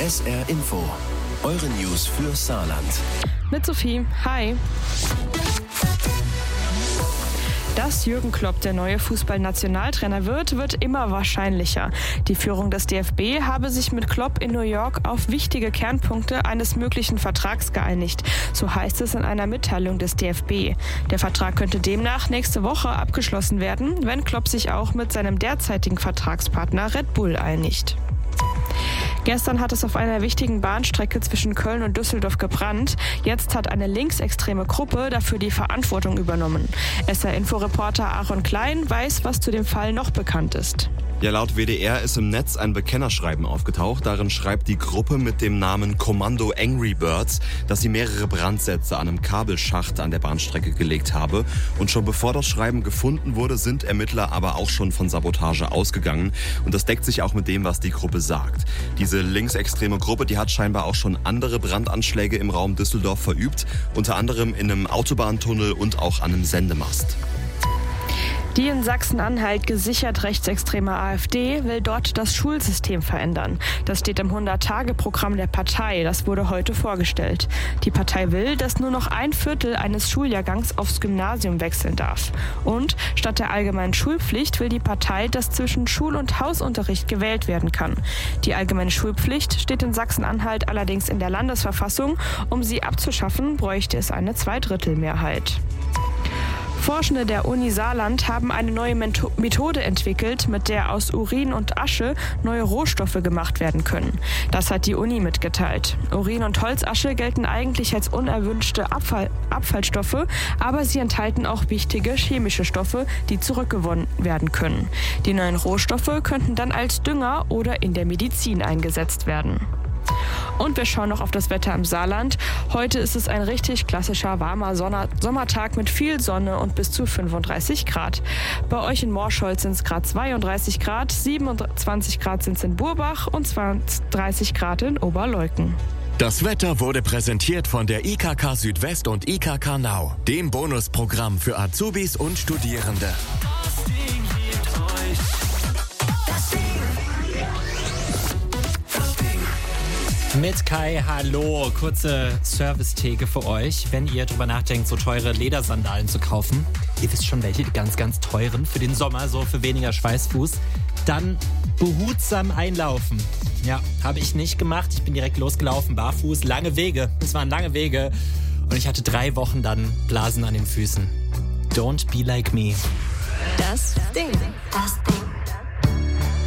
SR Info, eure News für Saarland. Mit Sophie, hi. Dass Jürgen Klopp der neue Fußballnationaltrainer wird immer wahrscheinlicher. Die Führung des DFB habe sich mit Klopp in New York auf wichtige Kernpunkte eines möglichen Vertrags geeinigt. So heißt es in einer Mitteilung des DFB. Der Vertrag könnte demnach nächste Woche abgeschlossen werden, wenn Klopp sich auch mit seinem derzeitigen Vertragspartner Red Bull einigt. Gestern hat es auf einer wichtigen Bahnstrecke zwischen Köln und Düsseldorf gebrannt. Jetzt hat eine linksextreme Gruppe dafür die Verantwortung übernommen. SR-Info-Reporter Aaron Klein weiß, was zu dem Fall noch bekannt ist. Ja, laut WDR ist im Netz ein Bekennerschreiben aufgetaucht. Darin schreibt die Gruppe mit dem Namen Kommando Angry Birds, dass sie mehrere Brandsätze an einem Kabelschacht an der Bahnstrecke gelegt habe. Und schon bevor das Schreiben gefunden wurde, sind Ermittler aber auch schon von Sabotage ausgegangen. Und das deckt sich auch mit dem, was die Gruppe sagt. Diese linksextreme Gruppe, die hat scheinbar auch schon andere Brandanschläge im Raum Düsseldorf verübt. Unter anderem in einem Autobahntunnel und auch an einem Sendemast. Die in Sachsen-Anhalt gesichert rechtsextreme AfD will dort das Schulsystem verändern. Das steht im 100-Tage-Programm der Partei. Das wurde heute vorgestellt. Die Partei will, dass nur noch 1/4 eines Schuljahrgangs aufs Gymnasium wechseln darf. Und statt der allgemeinen Schulpflicht will die Partei, dass zwischen Schul- und Hausunterricht gewählt werden kann. Die allgemeine Schulpflicht steht in Sachsen-Anhalt allerdings in der Landesverfassung. Um sie abzuschaffen, bräuchte es eine Zweidrittelmehrheit. Forschende der Uni Saarland haben eine neue Methode entwickelt, mit der aus Urin und Asche neue Rohstoffe gemacht werden können. Das hat die Uni mitgeteilt. Urin und Holzasche gelten eigentlich als unerwünschte Abfallstoffe, aber sie enthalten auch wichtige chemische Stoffe, die zurückgewonnen werden können. Die neuen Rohstoffe könnten dann als Dünger oder in der Medizin eingesetzt werden. Und wir schauen noch auf das Wetter im Saarland. Heute ist es ein richtig klassischer warmer Sommertag mit viel Sonne und bis zu 35 Grad. Bei euch in Morscholz sind es gerade 32 Grad, 27 Grad sind es in Burbach und 30 Grad in Oberleuten. Das Wetter wurde präsentiert von der IKK Südwest und IKK Now, dem Bonusprogramm für Azubis und Studierende. Mit Kai, hallo, kurze Service-Theke für euch, wenn ihr drüber nachdenkt, so teure Ledersandalen zu kaufen. Ihr wisst schon welche, die ganz, ganz teuren für den Sommer, so für weniger Schweißfuß. Dann behutsam einlaufen. Ja, habe ich nicht gemacht. Ich bin direkt losgelaufen, barfuß, lange Wege. Es waren lange Wege und ich hatte 3 Wochen dann Blasen an den Füßen. Don't be like me. Das Ding.